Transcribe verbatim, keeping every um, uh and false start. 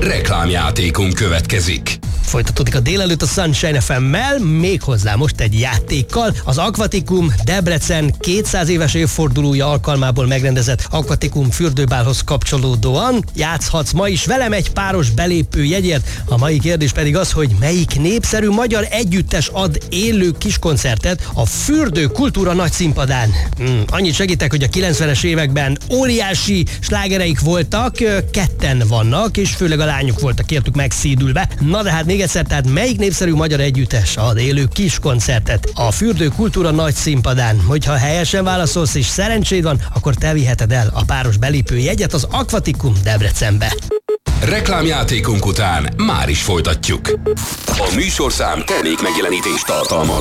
Reklámjátékunk következik. Folytatódik a délelőtt a Sunshine ef em-mel, méghozzá most egy játékkal. Az Aquaticum Debrecen kétszáz éves évfordulója alkalmából megrendezett Aquaticum fürdőbálhoz kapcsolódóan játszhatsz ma is velem egy páros belépő jegyért. A mai kérdés pedig az, hogy melyik népszerű magyar együttes ad élő kiskoncertet a Fürdő Kultúra nagy színpadán. Hmm, annyit segítek, hogy a kilencvenes években óriási slágereik voltak, ketten vannak, és főleg a lányok voltak értük megszídülve. Na de hát még egyszer, tehát melyik népszerű magyar együttes ad élő kiskoncertet a Fürdő Kultúra nagy színpadán? Hogyha helyesen válaszolsz és szerencséd van, akkor te viheted el a páros belépő jegyet az Aquaticum Debrecenbe. Reklámjátékunk után már is folytatjuk. A műsorszám termék megjelenítést tartalmaz.